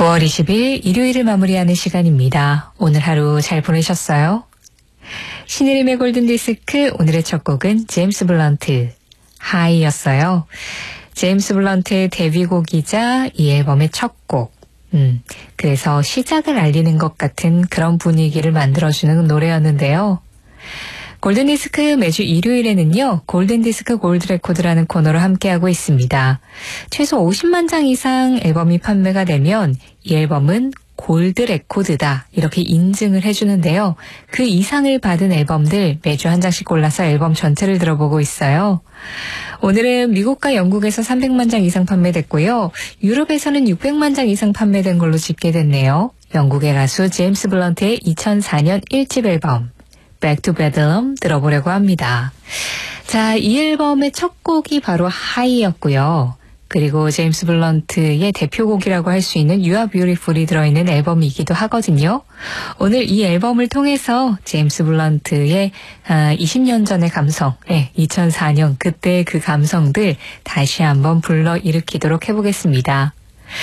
9월 20일 일요일을 마무리하는 시간입니다. 오늘 하루 잘 보내셨어요? 신의림의 골든디스크 오늘의 첫 곡은 제임스 블런트 하이였어요. 제임스 블런트의 데뷔곡이자 이 앨범의 첫 곡. 그래서 시작을 알리는 것 같은 그런 분위기를 만들어주는 노래였는데요. 골든디스크 매주 일요일에는요. 골든디스크 골드레코드라는 코너로 함께하고 있습니다. 최소 50만 장 이상 앨범이 판매가 되면 이 앨범은 골드레코드다 이렇게 인증을 해주는데요. 그 이상을 받은 앨범들 매주 한 장씩 골라서 앨범 전체를 들어보고 있어요. 오늘은 미국과 영국에서 300만 장 이상 판매됐고요. 유럽에서는 600만 장 이상 판매된 걸로 집계됐네요. 영국의 가수 제임스 블런트의 2004년 1집 앨범 Back to Bedlam 들어보려고 합니다. 자, 이 앨범의 첫 곡이 바로 하이였고요. 그리고 제임스 블런트의 대표곡이라고 할 수 있는 You Are Beautiful이 들어있는 앨범이기도 하거든요. 오늘 이 앨범을 통해서 제임스 블런트의 20년 전의 감성, 2004년 그때의 그 감성들 다시 한번 불러일으키도록 해보겠습니다.